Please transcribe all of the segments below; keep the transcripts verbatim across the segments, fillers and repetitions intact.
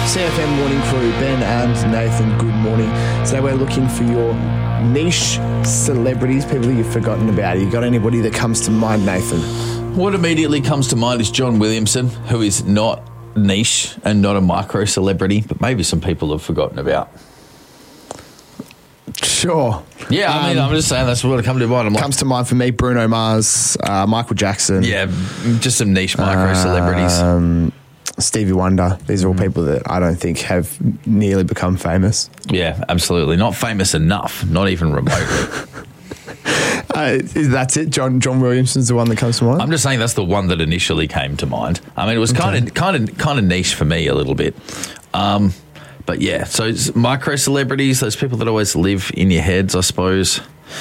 C F M Morning Crew, Ben and Nathan, good morning. Today we're looking for your niche celebrities, people that you've forgotten about. You got anybody that comes to mind, Nathan? What immediately comes to mind is John Williamson, who is not niche and not a micro celebrity, but maybe some people have forgotten about. Sure. Yeah, I mean, Um, I'm just saying that's what comes to mind. I'm like, Comes to mind for me, Bruno Mars, uh, Michael Jackson. yeah, just some niche micro celebrities. Um, Stevie Wonder. These are all people that I don't think have nearly become famous. Yeah, absolutely. Not famous enough, not even remotely. Uh, that's it. John John Williamson's the one that comes to mind. I'm just saying that's the one that initially came to mind. I mean, it was kind of kind of kind of niche for me a little bit. Um, but yeah, so it's micro celebrities, those people that always live in your heads, I suppose.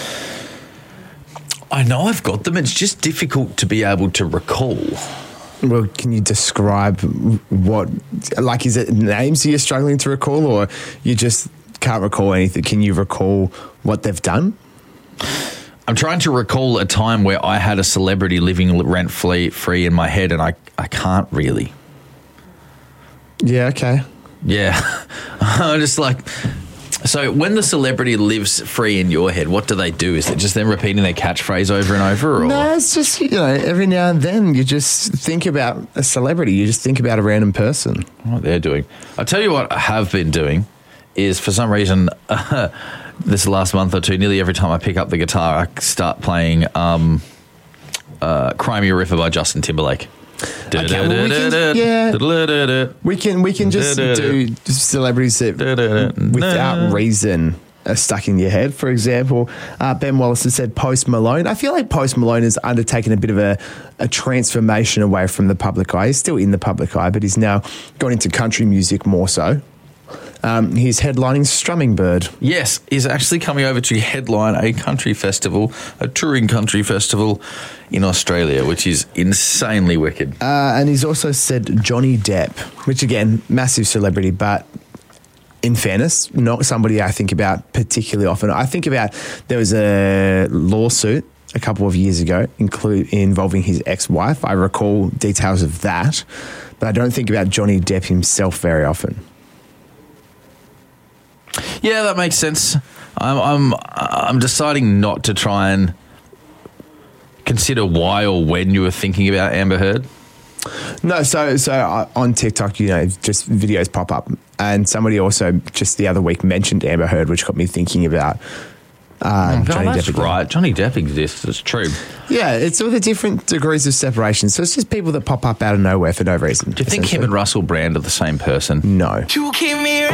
I know I've got them. It's just difficult to be able to recall. Well, can you describe what, like, is it names you're struggling to recall, or you just can't recall anything? Can you recall what they've done? I'm trying to recall a time where I had a celebrity living rent free free in my head, and I, I can't really. Yeah, okay. Yeah. I'm just like, so when the celebrity lives free in your head, what do they do? Is it just them repeating their catchphrase over and over? Or? No, it's just, you know, every now and then you just think about a celebrity. You just think about a random person. What they're doing. I'll tell you what I have been doing is, for some reason, uh, this last month or two, nearly every time I pick up the guitar, I start playing um, uh, Cry Me a River by Justin Timberlake. Okay, well, we can, yeah, we can we can just do celebrities that without reason are stuck in your head. For example, uh, Ben Wallace has said Post Malone. I feel like Post Malone has undertaken a bit of a, a transformation away from the public eye. He's still in the public eye, but he's now gone into country music more so. Um, he's headlining Strumming Bird. Yes, he's actually coming over to headline a country festival, a touring country festival in Australia, which is insanely wicked. Uh, and he's also said Johnny Depp, which again, massive celebrity, but in fairness, not somebody I think about particularly often. I think about, there was a lawsuit a couple of years ago include, involving his ex-wife. I recall details of that, but I don't think about Johnny Depp himself very often. Yeah, that makes sense. I'm I'm I'm deciding not to try and consider why or when you were thinking about Amber Heard. No, so so uh, on TikTok, you know, just videos pop up, and somebody also just the other week mentioned Amber Heard, which got me thinking about uh, oh, Johnny that's Depp. Again. Right, Johnny Depp exists. It's true. Yeah, it's all the different degrees of separation. So it's just people that pop up out of nowhere for no reason. Do you think him and Russell Brand are the same person? No. You keep me